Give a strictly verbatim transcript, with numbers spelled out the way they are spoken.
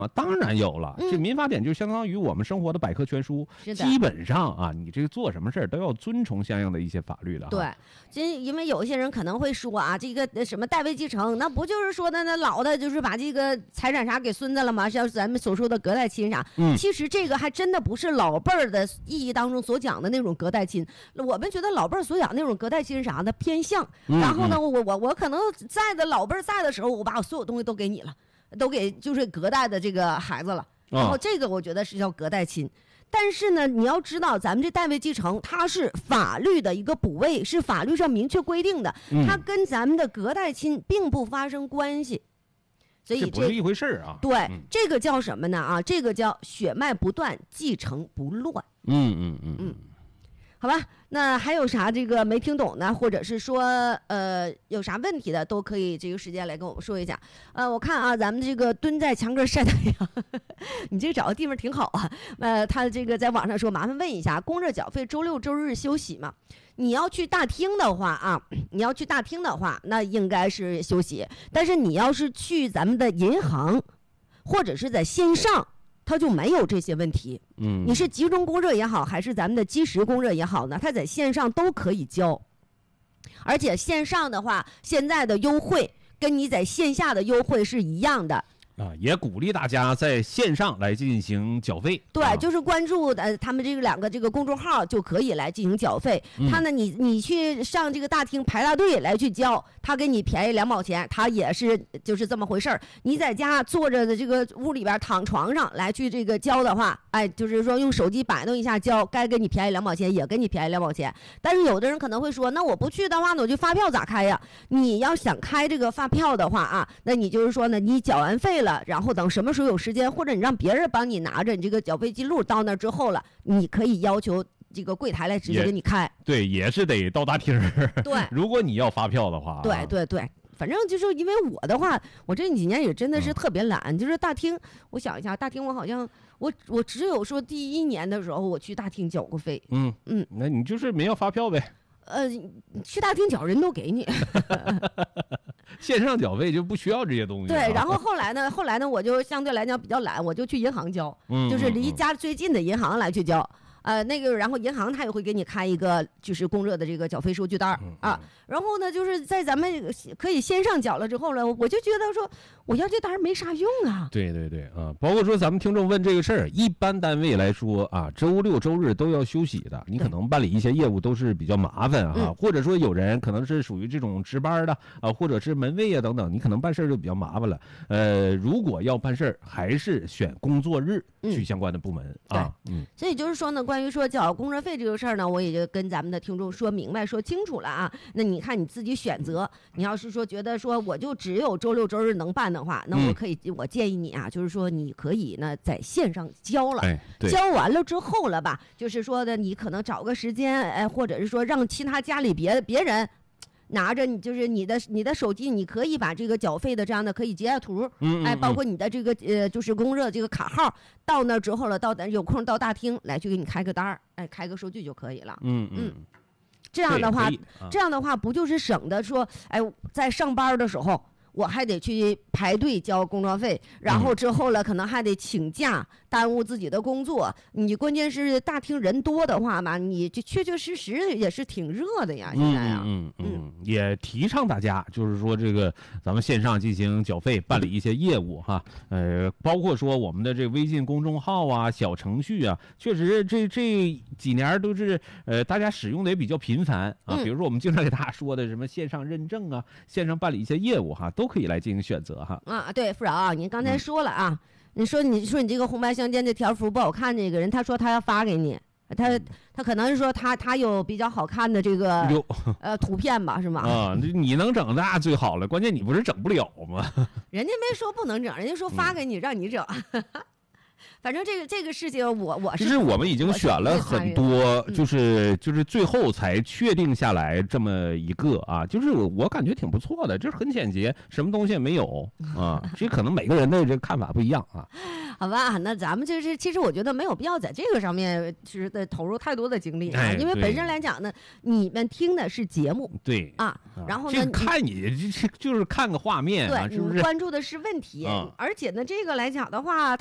啊，当然有了。 嗯、 这民法典就相当于我们生活的百科全书，基本上啊，你这个做什么事儿都要遵从相应的一些法律的。 对，因因为有些人可能会说啊，这个什么代位继承，那不就是说的那老的就是把这个财产啥给孙子了吗？像咱们所说的隔代亲啥？ 嗯， 其实这个还真的不是老辈儿的意义当中所讲的那种隔代亲。我们觉得老辈儿所讲那种隔代亲啥的偏向， 嗯、 然后呢，我我我可能在的老辈儿在的时候，我把我所有东西都给你了。都给就是隔代的这个孩子了，然后这个我觉得是叫隔代亲，哦、但是呢，你要知道咱们这代位继承它是法律的一个补位，是法律上明确规定的， 嗯、 它跟咱们的隔代亲并不发生关系，所以这不是一回事儿啊。 对、 嗯， 这个叫什么呢？啊，这个叫血脉不断，继承不乱。 嗯嗯嗯嗯。好吧，那还有啥这个没听懂的，或者是说呃有啥问题的，都可以这个时间来跟我们说一下。呃，我看啊，咱们这个蹲在墙根晒太阳，呵呵你这找的地方挺好啊。呃，他这个在网上说，麻烦问一下，公热缴费周六周日休息吗？你要去大厅的话啊，你要去大厅的话，那应该是休息。但是你要是去咱们的银行，或者是在线上。它就没有这些问题， 嗯， 你是集中供热也好，还是咱们的基石供热也好呢？它在线上都可以交，而且线上的话，现在的优惠跟你在线下的优惠是一样的。 啊，也鼓励大家在线上来进行缴费。 对， 啊、 就是关注呃他们这个两个这个公众号就可以来进行缴费。 嗯、 他呢，你你去上这个大厅排大队来去交，他给你便宜两毛钱，他也是就是这么回事儿。你在家坐着的这个屋里边躺床上来去这个交的话，哎，就是说用手机摆弄一下交，该给你便宜两毛钱也给你便宜两毛钱。但是有的人可能会说，那我不去的话呢，我就发票咋开呀？你要想开这个发票的话啊，那你就是说呢，你缴完费了。然后等什么时候有时间，或者你让别人帮你拿着你这个缴费记录到那之后了，你可以要求这个柜台来直接给你开。 对，也是得到大厅。 对， 如果你要发票的话。 对对对，反正就是因为我的话，我这几年也真的是特别懒，嗯、就是大厅，我想一下，大厅我好像我我只有说第一年的时候我去大厅缴过费。 嗯嗯， 那你就是没要发票呗。 呃，去大厅缴人都给你。 线上缴费就不需要这些东西、啊。 对，然后后来呢，后来呢，我就相对来讲比较懒，我就去银行交， 嗯、 就是离家最近的银行来去交。呃，那个，然后银行他也会给你开一个就是供热的这个缴费收据单、 嗯、 啊。然后呢，就是在咱们可以线上缴了之后呢，我就觉得说，我要这单没啥用啊。 对对对啊，包括说咱们听众问这个事儿，一般单位来说啊，周六周日都要休息的，你可能办理一些业务都是比较麻烦啊， 嗯、 或者说有人可能是属于这种值班的啊，或者是门卫啊等等，你可能办事就比较麻烦了。呃，如果要办事儿，还是选工作日去相关的部门、 嗯、 啊。 嗯，所以就是说呢，关于说缴供热费这个事儿呢，我也就跟咱们的听众说明白、说清楚了啊。那你看你自己选择，你要是说觉得说我就只有周六周日能办的话，那我可以，嗯、我建议你啊，就是说你可以呢在线上交了， 哎、 交完了之后了吧，就是说的你可能找个时间，哎，或者是说让其他家里别别人。拿着你就是你的你的手机，你可以把这个缴费的这样的可以截下图， 嗯嗯嗯哎，包括你的这个呃就是供热这个卡号，到那之后了，到有空到大厅来去给你开个单儿，哎，开个收据就可以了。 嗯嗯， 这样的话， 啊、 这样的话不就是省得说，哎，在上班的时候。我还得去排队交工作费，然后之后了，可能还得请假，耽误自己的工作。你关键是大厅人多的话嘛，你就确确实实也是挺热的呀，现在啊。 嗯嗯嗯，也提倡大家就是说这个咱们线上进行缴费，办理一些业务哈。呃，包括说我们的这个微信公众号啊、小程序啊，确实这这几年都是呃大家使用的也比较频繁啊。比如说我们经常给大家说的什么线上认证啊、线上办理一些业务哈。都可以来进行选择哈啊，对，富饶啊，您刚才说了啊，嗯、你说你说你这个红白相间的条幅不好看，这个人他说他要发给你，他他可能是说他他有比较好看的这个呃图片吧，是吗？ 啊，你能整那最好了，关键你不是整不了吗？ 人家没说不能整，人家说发给你、嗯、让你整。反正这个这个事情我我是， 其实我们已经选了很多，就是就是最后才确定下来这么一个啊，就是我感觉挺不错的，就是很简洁，什么东西也没有啊，这可能每个人的这个看法不一样啊。 好吧，那咱们就是其实我觉得没有必要在这个上面是的投入太多的精力啊， 哎因为本身对来讲呢，你们听的是节目对啊，然后呢， 这个你看你这这就是看个画面啊， 对， 是不是？ 你关注的是问题， 嗯而且呢，这个来讲的话。